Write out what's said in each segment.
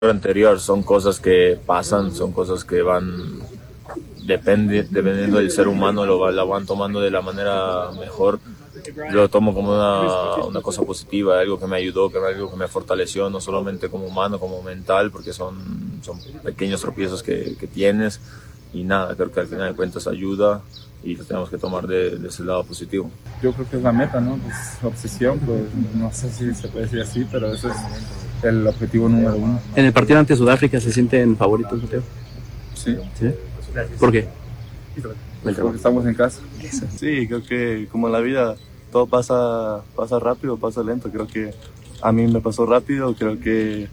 anterior, son cosas que pasan, son cosas que van, dependiendo del ser humano, la van tomando de la manera mejor. Yo lo tomo como una cosa positiva, algo que me ayudó, algo que me fortaleció, no solamente como humano, como mental, porque son pequeños tropiezos que tienes, y nada, creo que al final de cuentas ayuda y lo tenemos que tomar de ese lado positivo. Yo creo que es la meta, ¿no? Pues obsesión, pues no sé si se puede decir así, pero ese es el objetivo número uno. ¿En el partido ante Sudáfrica se sienten favoritos, Mateo? Sí. ¿Sí? ¿Por qué? Porque estamos en casa. Sí, creo que como en la vida todo pasa rápido, pasa lento. Creo que a mí me pasó rápido, creo que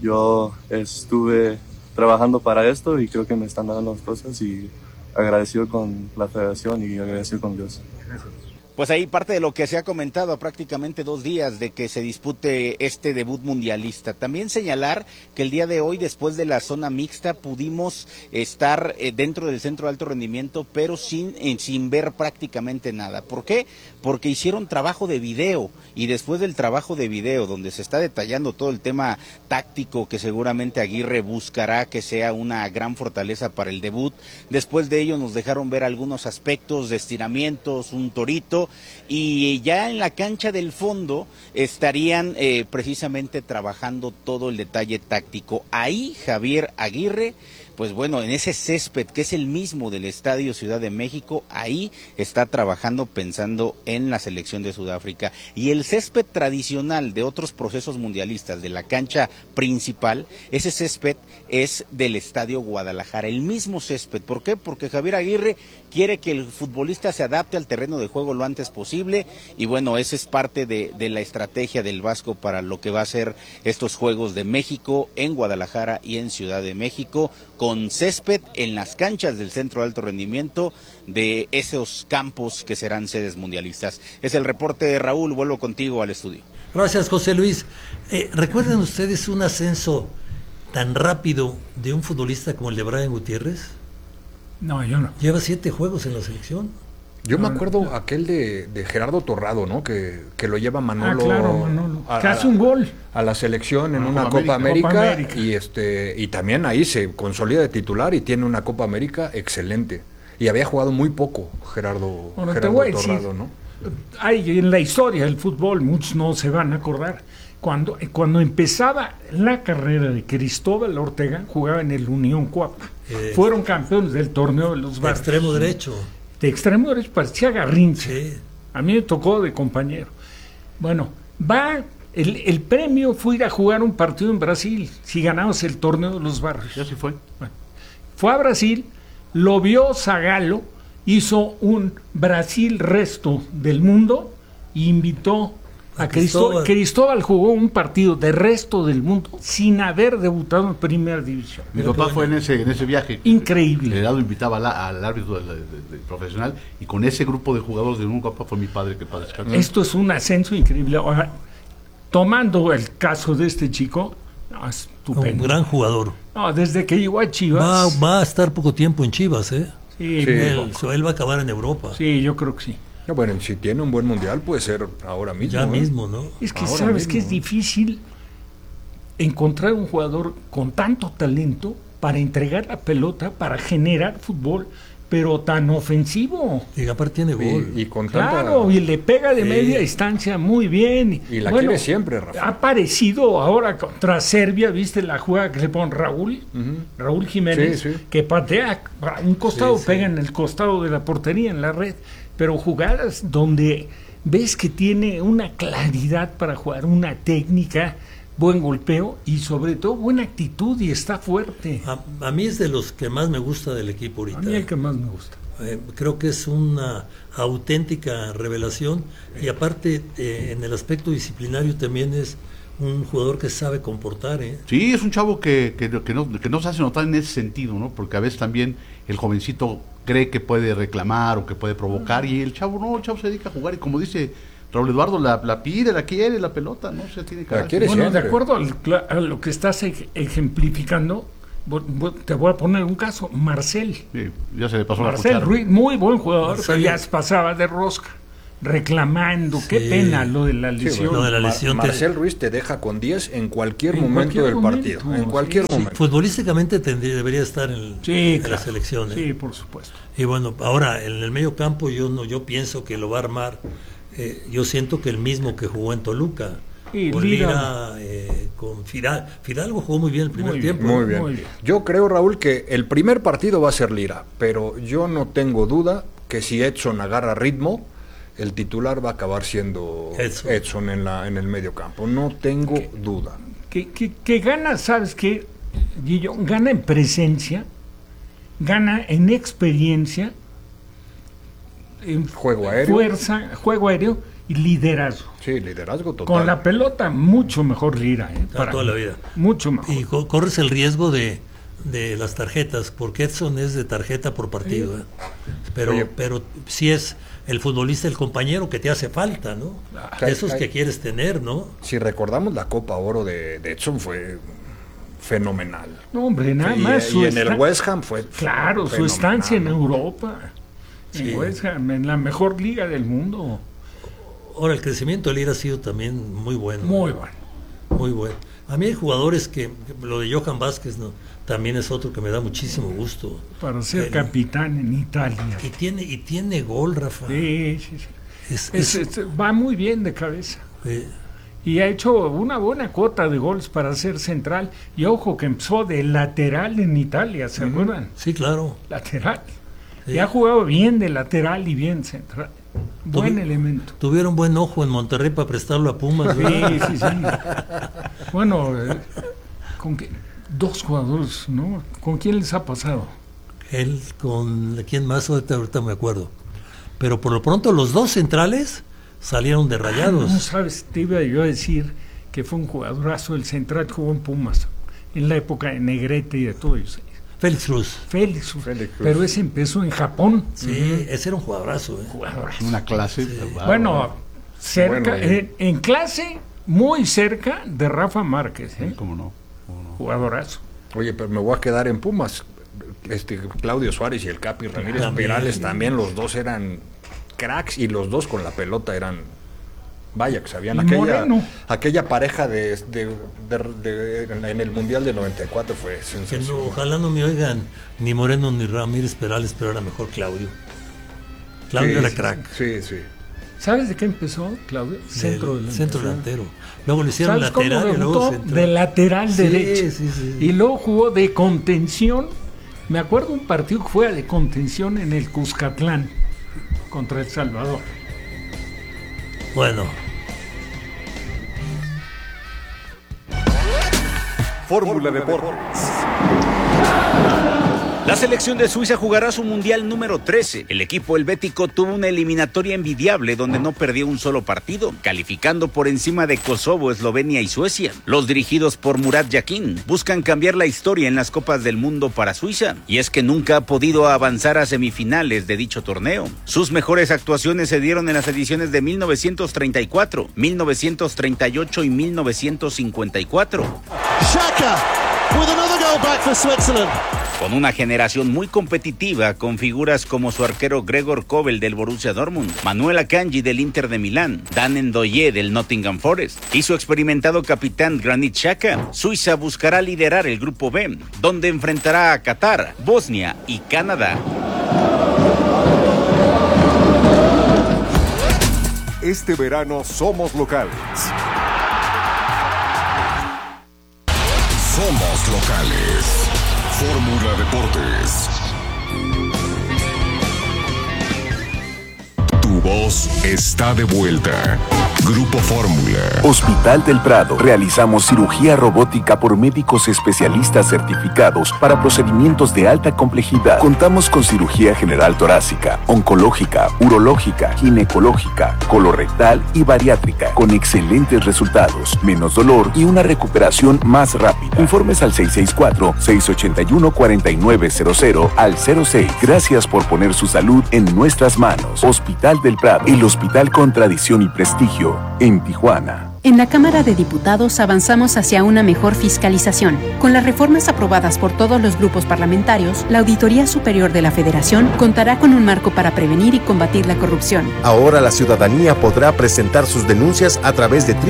yo estuve trabajando para esto y creo que me están dando las cosas y agradecido con la federación y agradecido con Dios. Pues ahí parte de lo que se ha comentado a prácticamente 2 días de que se dispute este debut mundialista. También señalar que el día de hoy, después de la zona mixta, pudimos estar dentro del centro de alto rendimiento, pero sin ver prácticamente nada. ¿Por qué? Porque hicieron trabajo de video, y después del trabajo de video, donde se está detallando todo el tema táctico que seguramente Aguirre buscará que sea una gran fortaleza para el debut, después de ello nos dejaron ver algunos aspectos de estiramientos, un torito, y ya en la cancha del fondo estarían precisamente trabajando todo el detalle táctico. Ahí Javier Aguirre, pues bueno, en ese césped que es el mismo del Estadio Ciudad de México, ahí está trabajando pensando en la selección de Sudáfrica. Y el césped tradicional de otros procesos mundialistas, de la cancha principal, ese césped es del Estadio Guadalajara, el mismo césped. ¿Por qué? Porque Javier Aguirre quiere que el futbolista se adapte al terreno de juego lo antes posible, y bueno, esa es parte de la estrategia del Vasco para lo que va a ser estos Juegos de México en Guadalajara y en Ciudad de México, con césped en las canchas del Centro de Alto Rendimiento de esos campos que serán sedes mundialistas. Es el reporte de Raúl, vuelvo contigo al estudio. Gracias, José Luis. ¿Recuerdan ustedes un ascenso tan rápido de un futbolista como el de Brian Gutiérrez? No, yo no. Lleva 7 juegos en la selección. Yo me acuerdo aquel de Gerardo Torrado, ¿no? Que lo lleva Manolo. Ah, claro, Manolo. Que hace un gol. A la selección en una Copa América. Y también ahí se consolida de titular y tiene una Copa América excelente. Y había jugado muy poco Gerardo Torrado, ¿no? Hay en la historia del fútbol, muchos no se van a acordar. Cuando empezaba la carrera de Cristóbal Ortega, jugaba en el Unión Cuapa. Fueron campeones del torneo de los barrios. De extremo derecho. De extremo derecho, parecía Garrincha. Sí. A mí me tocó de compañero. Bueno, el premio fue ir a jugar un partido en Brasil, si ganabas el torneo de los barrios. Ya sí fue. Bueno, fue a Brasil, lo vio Zagallo, hizo un Brasil resto del mundo e invitó a Cristóbal. Cristóbal jugó un partido de resto del mundo sin haber debutado en primera división. Mi papá fue en ese viaje. Increíble. El Heraldo invitaba al árbitro del profesional, y con ese grupo de jugadores de un papá fue mi padre, que padre descanse. Esto es un ascenso increíble. Ahora, tomando el caso de este chico, estupendo. Un gran jugador. No, desde que llegó a Chivas. Va a estar poco tiempo en Chivas, ¿eh? Sí, él va a acabar en Europa. Sí, yo creo que sí. Bueno, si tiene un buen mundial puede ser ahora mismo. Ya mismo, ¿no? Es que ahora sabes mismo. que es difícil encontrar un jugador con tanto talento para entregar la pelota, para generar fútbol, pero tan ofensivo. Y aparte tiene gol. Y con Claro, tanta... y le pega de media distancia muy bien. Y la quiere siempre, Rafa. Ha aparecido ahora contra Serbia, ¿viste la jugada que le ponen Raúl? Raúl Jiménez, que patea a un costado, pega en el costado de la portería, en la red. Pero jugadas donde ves que tiene una claridad para jugar, una técnica, buen golpeo y sobre todo buena actitud, y está fuerte. A mí es de los que más me gusta del equipo ahorita. A mí el que más me gusta. Creo que es una auténtica revelación, y aparte en el aspecto disciplinario también es un jugador que sabe comportar. Sí, es un chavo que no se hace notar en ese sentido, ¿no? Porque a veces también el jovencito cree que puede reclamar o que puede provocar, y el chavo se dedica a jugar, y como dice Raúl Eduardo, la pide, la quiere, la pelota, no se tiene que dar. Bueno, siempre. De acuerdo a lo que estás ejemplificando, te voy a poner un caso, Marcel. Sí, ya se le pasó Marcel la cuchara. Ruiz, muy buen jugador, pero ya se pasaba de rosca. reclamando. Qué pena lo de la lesión. Sí, lo de la lesión Marcel Ruiz te deja con 10 en cualquier momento del partido. En cualquier momento. Futbolísticamente debería estar en la selección. Sí, por supuesto. Y bueno, ahora en el medio campo yo pienso que lo va a armar. Yo siento que el mismo que jugó en Toluca. Con Lira, con Fidalgo jugó muy bien el primer tiempo. Muy bien. Yo creo, Raúl, que el primer partido va a ser Lira, pero yo no tengo duda que si Edson agarra ritmo, el titular va a acabar siendo Edson en el medio campo. No tengo duda. Que gana, ¿sabes qué, Guillo? Gana en presencia, gana en experiencia, en juego aéreo, fuerza, juego aéreo y liderazgo. Sí, liderazgo total. Con la pelota mucho mejor Lira, para toda la vida. Mucho mejor. Y corres el riesgo de las tarjetas, porque Edson es de tarjeta por partido. Pero sí es el futbolista, el compañero que te hace falta, ¿no? Esos que quieres tener, ¿no? Si recordamos, la Copa Oro de Edson fue fenomenal. No, hombre, nada más. Y en el West Ham fue claro, su estancia en Europa. Sí. En West Ham, en la mejor liga del mundo. Ahora, el crecimiento de Lira ha sido también muy bueno. Muy bueno. Muy bueno. A mí hay jugadores que lo de Johan Vázquez, ¿no? También es otro que me da muchísimo gusto. Para ser capitán en Italia. Y tiene gol, Rafa. Sí. Va muy bien de cabeza. Y ha hecho una buena cuota de goles para ser central. Y ojo que empezó de lateral en Italia, ¿se acuerdan? Sí, claro. Lateral. Sí. Y ha jugado bien de lateral y bien central. Buen elemento. Tuvieron buen ojo en Monterrey para prestarlo a Pumas. Sí. Bueno, con dos jugadores, ¿no? ¿Con quién les ha pasado? Él con quién más, ahorita me acuerdo. Pero por lo pronto los dos centrales salieron de Rayados. No sabes, te iba yo a decir que fue un jugadorazo. El central jugó en Pumas en la época de Negrete y de todo eso. Félix Cruz. Pero ese empezó en Japón. Sí, ese era un jugadorazo. Una clase. Sí. Bueno, cerca, en clase, muy cerca de Rafa Márquez. ¿Cómo no? Jugadorazo. Oye, pero me voy a quedar en Pumas. Claudio Suárez y el Capi Ramírez Perales también, los dos eran cracks y los dos con la pelota eran... Vaya, que sabían aquella pareja en el Mundial del 94 fue sensacional. Ojalá no me oigan ni Moreno ni Ramírez Perales, pero era mejor Claudio. Claudio era crack. Sí. ¿Sabes de qué empezó, Claudio? Centro delantero. Luego le hicieron lateral y luego central. De lateral derecho. Sí. Y luego jugó de contención. Me acuerdo un partido que fue de contención en el Cuscatlán contra El Salvador. Bueno. Fórmula Deportes. La selección de Suiza jugará su mundial número 13. El equipo helvético tuvo una eliminatoria envidiable donde no perdió un solo partido, calificando por encima de Kosovo, Eslovenia y Suecia. Los dirigidos por Murat Yakin buscan cambiar la historia en las Copas del Mundo para Suiza, y es que nunca ha podido avanzar a semifinales de dicho torneo. Sus mejores actuaciones se dieron en las ediciones de 1934, 1938 y 1954. Xhaka with another goal back for Switzerland. Con una generación muy competitiva, con figuras como su arquero Gregor Kobel del Borussia Dortmund, Manuel Akanji del Inter de Milán, Dan Ndoye del Nottingham Forest y su experimentado capitán Granit Xhaka, Suiza buscará liderar el grupo B, donde enfrentará a Qatar, Bosnia y Canadá. Este verano somos locales. Somos locales. Fórmula Deportes. Tu voz está de vuelta. Grupo Fórmula. Hospital del Prado. Realizamos cirugía robótica por médicos especialistas certificados para procedimientos de alta complejidad. Contamos con cirugía general torácica, oncológica, urológica, ginecológica, colorectal y bariátrica, con excelentes resultados, menos dolor y una recuperación más rápida. Informes al 664-681-4900 al 06. Gracias por poner su salud en nuestras manos. Hospital del Prado, el hospital con tradición y prestigio en Tijuana. En la Cámara de Diputados avanzamos hacia una mejor fiscalización. Con las reformas aprobadas por todos los grupos parlamentarios, la Auditoría Superior de la Federación contará con un marco para prevenir y combatir la corrupción. Ahora la ciudadanía podrá presentar sus denuncias a través de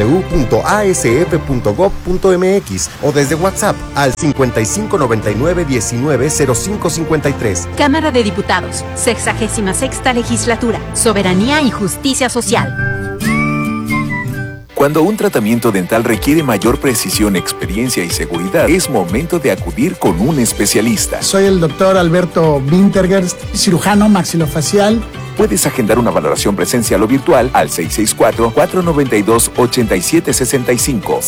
www.asf.gov.mx o desde WhatsApp al 5599-190553. Cámara de Diputados, 66ª Legislatura, Soberanía y Justicia Social. Cuando un tratamiento dental requiere mayor precisión, experiencia y seguridad, es momento de acudir con un especialista. Soy el doctor Alberto Wintergerst, cirujano maxilofacial. Puedes agendar una valoración presencial o virtual al 664-492-8765.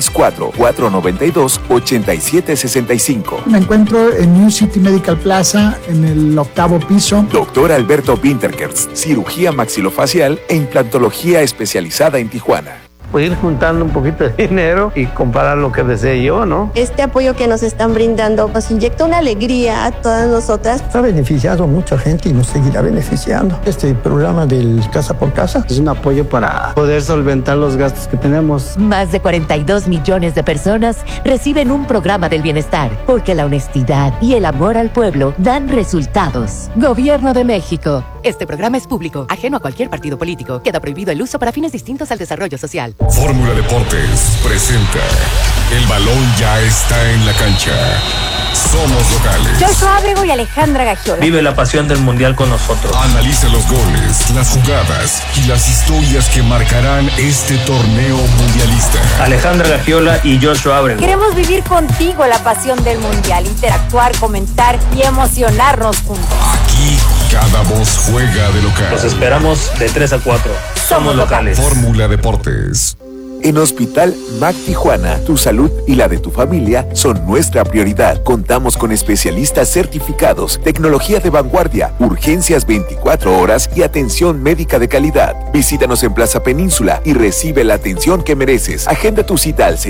664-492-8765. Me encuentro en New City Medical Plaza, en el 8º piso. Doctor Alberto Wintergerst, cirugía maxilofacial e implantología especializada en Tijuana. Pues ir juntando un poquito de dinero y comprar lo que desee yo, ¿no? Este apoyo que nos están brindando nos inyecta una alegría a todas nosotras. Ha beneficiado a mucha gente y nos seguirá beneficiando. Este programa del Casa por Casa es un apoyo para poder solventar los gastos que tenemos. Más de 42 millones de personas reciben un programa del bienestar, porque la honestidad y el amor al pueblo dan resultados. Gobierno de México. Este programa es público, ajeno a cualquier partido político. Queda prohibido el uso para fines distintos al desarrollo social. Fórmula Deportes presenta El balón ya está en la cancha. Somos locales. Joshua Ábrego y Alejandra Gagiola. Vive la pasión del mundial con nosotros. Analiza los goles, las jugadas y las historias que marcarán este torneo mundialista. Alejandra Gagiola y Joshua Ábrego. Queremos vivir contigo la pasión del mundial, interactuar, comentar y emocionarnos juntos. Aquí cada voz juega de local. Los esperamos de 3 a 4. Somos locales. Fórmula Deportes. En Hospital MAC Tijuana, tu salud y la de tu familia son nuestra prioridad. Contamos con especialistas certificados, tecnología de vanguardia, urgencias 24 horas y atención médica de calidad. Visítanos en Plaza Península y recibe la atención que mereces. Agenda tu cita al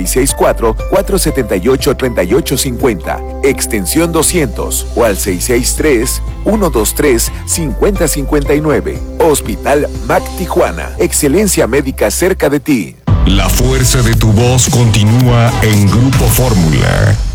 664-478-3850, extensión 200 o al 663-123-5059. Hospital MAC Tijuana, excelencia médica cerca de ti. La fuerza de tu voz continúa en Grupo Fórmula.